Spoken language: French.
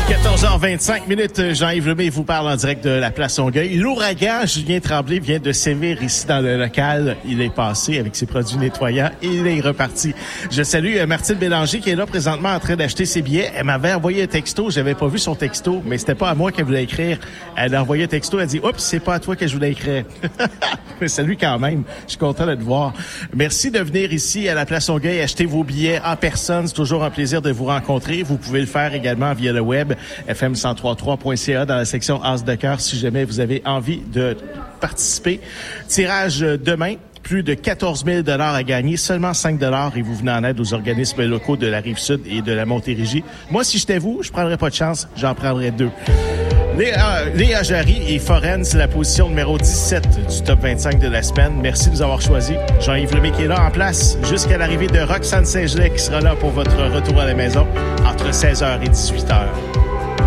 14h25, Jean-Yves Lemay vous parle en direct de la place Longueuil. L'ouragan Julien Tremblay vient de sévir ici dans le local. Il est passé avec ses produits nettoyants et il est reparti. Je salue Martine Bélanger qui est là présentement en train d'acheter ses billets. Elle m'avait envoyé un texto. J'avais pas vu son texto, mais c'était pas à moi qu'elle voulait écrire. Elle a envoyé un texto. Elle a dit, oups, c'est pas à toi que je voulais écrire. Mais salut quand même. Je suis content de te voir. Merci de venir ici à la place Longueuil acheter vos billets en personne. C'est toujours un plaisir de vous rencontrer. Vous pouvez le faire également via le web fm1033.ca dans la section As de cœur si jamais vous avez envie de participer. Tirage demain. Plus de 14 000 $ à gagner, seulement 5 $ et vous venez en aide aux organismes locaux de la Rive-Sud et de la Montérégie. Moi, si j'étais vous, je prendrais pas de chance, j'en prendrais 2. Léa Jarry et Foren, c'est la position numéro 17 du top 25 de la semaine. Merci de nous avoir choisis. Jean-Yves Lemay qui est là en place jusqu'à l'arrivée de Roxane Saint-Gelais qui sera là pour votre retour à la maison entre 16h et 18h.